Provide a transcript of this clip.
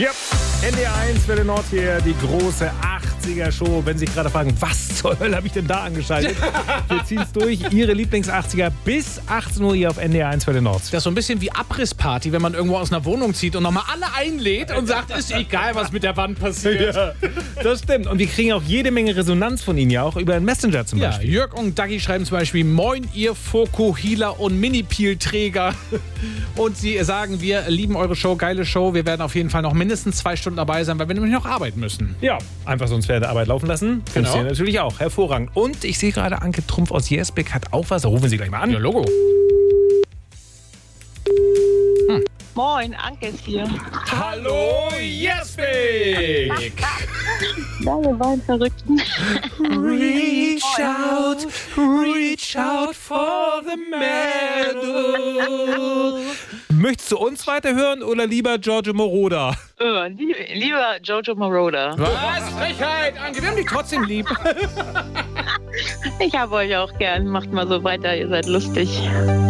Ja, NDR1 Welle Nord hier, die große 80er-Show. Wenn Sie sich gerade fragen, was zur Hölle habe ich denn da angeschaltet? Wir ziehen es durch, Ihre Lieblings-80er bis 18 Uhr hier auf NDR1 Welle Nord. Das ist so ein bisschen wie Abrissparty, wenn man irgendwo aus einer Wohnung zieht und nochmal alle einlädt und sagt, ist egal, was mit der Wand passiert. Ja, das stimmt. Und wir kriegen auch jede Menge Resonanz von Ihnen ja auch über den Messenger zum Ja, Beispiel. Jörg und Dagi schreiben zum Beispiel, moin ihr Fokuhila und Mini-Peel-Träger. Und sie sagen, wir lieben eure Show, geile Show. Wir werden auf jeden Fall noch mindestens 2 Stunden dabei sein, weil wir nämlich noch arbeiten müssen. Ja, einfach sonst während der Arbeit laufen lassen. Funktioniert natürlich auch. Hervorragend. Und ich sehe gerade, Anke Trumpf aus Jersbeck hat auch was. Da rufen Sie gleich mal an. Ja, Logo. Moin, Anke ist hier. Hallo, Jersbeck! Na, wir waren Verrückten. Reach out for the medal. Möchtest du uns weiterhören oder lieber Giorgio Moroder? Lieber Giorgio Moroder. Was? Frechheit! Anke, wir haben dich trotzdem lieb. Ich habe euch auch gern. Macht mal so weiter, ihr seid lustig.